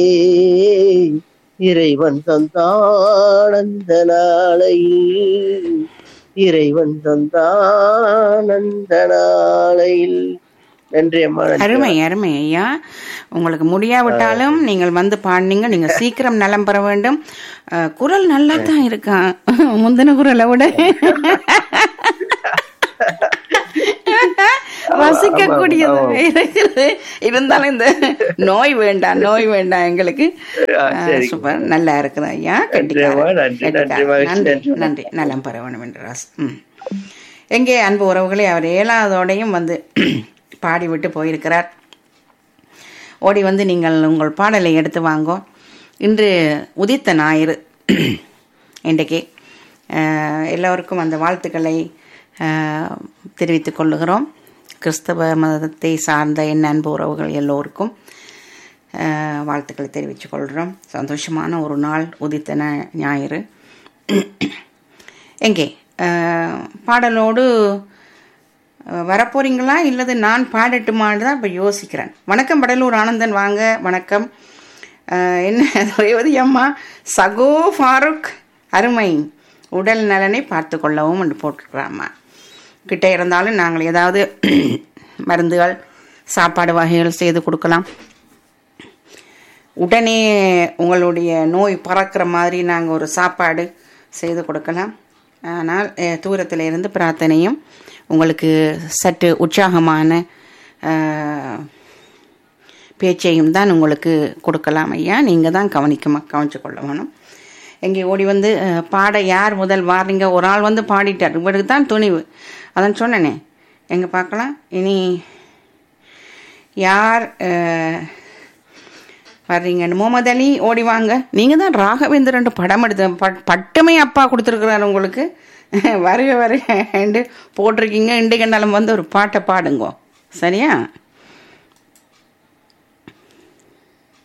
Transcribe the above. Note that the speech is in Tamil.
இறைவன் தந்தான் அந்த நாளையில், இறைவன் தந்தான் அந்த நாளையில். நன்றி அம்மா. அருமை அருமை ஐயா. உங்களுக்கு முடியாவிட்டாலும் நீங்கள் வந்து பாடினீங்க. நீங்க சீக்கிரம் நலம் பெற வேண்டும். குரல் நல்லா தான் இருக்கான், முந்தின குரலை விட. ரசிக்கக்கூடியது இருந்தாலும் இந்த நோய் வேண்டாம், நோய் வேண்டாம் எங்களுக்கு. சூப்பர், நல்லா இருக்குது ஐயா. நன்றி நன்றி. நலம் பெற வேண்டும் என்று ராஸ். எங்கே அன்பு உறவுகளே, அவர் 7வதோடையும் வந்து பாடிவிட்டு போயிருக்கிறார். ஓடி வந்து நீங்கள் உங்கள் பாடலை எடுத்து வாங்கோ. இன்று உதித்த ஞாயிறு. இன்றைக்கு எல்லோருக்கும் அந்த வாழ்த்துக்களை தெரிவித்துக் கொள்ளுகிறோம். கிறிஸ்தவ மதத்தை சார்ந்த என் அன்பு உறவுகள் எல்லோருக்கும் வாழ்த்துக்களை தெரிவித்துக் கொள்கிறோம். சந்தோஷமான ஒரு நாள் உதித்த ஞாயிறு. எங்கே பாடலோடு வரப்போறீங்களா இல்லது நான் பாடட்டுமான்னு தான் இப்போ யோசிக்கிறேன். வணக்கம் படலூர் ஆனந்தன், வாங்க. வணக்கம். என்ன ரேவதி அம்மா, சகோ ஃபாரூக் அருமை, உடல் நலனை பார்த்து கொள்ளவும் என்று போட்டிருக்கிறாம்மா. கிட்ட இருந்தாலும் நாங்கள் ஏதாவது மருந்துகள் சாப்பாடு வகைகள் செய்து கொடுக்கலாம். உடனே உங்களுடைய நோய் பறக்கிற மாதிரி நாங்கள் ஒரு சாப்பாடு செய்து கொடுக்கலாம். ஆனால் தூரத்தில் இருந்து பிரார்த்தனையும் உங்களுக்கு சற்று உற்சாகமான பேச்சையும் தான் உங்களுக்கு கொடுக்கலாம் ஐயா. நீங்கள் தான் கவனிச்சு கொள்ள வேணும். எங்கே ஓடி வந்து பாட யார் முதல் வாரீங்க? ஒரு ஆள் வந்து பாடிட்டார், இவருக்கு தான் துணிவு. அதான் சொன்னேனே. எங்கே பார்க்கலாம் இனி யார் வர்றீங்கன்னு. முகமது அலி ஓடி வாங்க. நீங்கள் தான் ராகவேந்திரன் படம் எடுத்த பட்டமே அப்பா கொடுத்துருக்குறாரு உங்களுக்கு. வருக வருக போட்டிருக்கீங்க. இன்றைக்கு நாளும் வந்து ஒரு பாட்டை பாடுங்க, சரியா?